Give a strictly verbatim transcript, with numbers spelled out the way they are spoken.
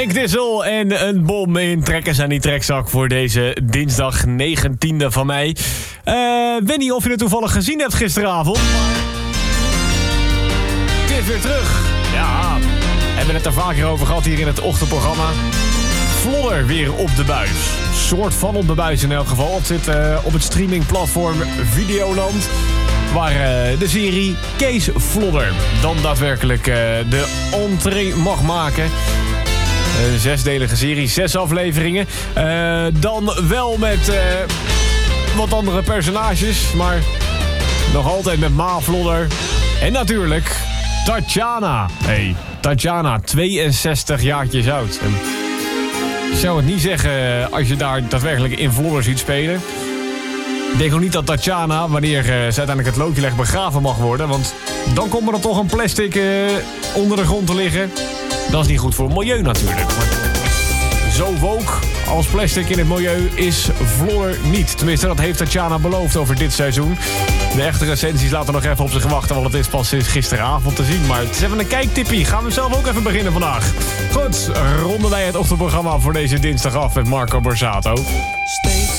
Henk Dissel en een bom in trekkers aan die trekzak voor deze dinsdag negentiende van mei. Uh, weet niet of je het toevallig gezien hebt gisteravond. Het is weer terug. Ja, we hebben het er vaker over gehad hier in het ochtendprogramma. Vlodder weer op de buis. Soort van op de buis in elk geval. Het zit uh, op het streamingplatform Videoland. Waar uh, de serie Kees Vlodder dan daadwerkelijk uh, de entree mag maken. Een zesdelige serie, zes afleveringen. Uh, dan wel met uh, wat andere personages, maar nog altijd met Ma Vlodder. En natuurlijk Tatjana. Hey, Tatjana, tweeënzestig jaartjes oud. En ik zou het niet zeggen als je daar daadwerkelijk in Vlodder ziet spelen. Ik denk ook niet dat Tatjana, wanneer uh, ze uiteindelijk het loodje legt, begraven mag worden. Want dan komt er dan toch een plastic uh, onder de grond te liggen. Dat is niet goed voor het milieu natuurlijk. Maar zo woke als plastic in het milieu is Vlodder niet. Tenminste, dat heeft Tatjana beloofd over dit seizoen. De echte recensies laten nog even op zich wachten, want het is pas sinds gisteravond te zien. Maar het is even een kijktippie. Gaan we zelf ook even beginnen vandaag. Goed, ronden wij het ochtendprogramma voor deze dinsdag af met Marco Borsato. Steeds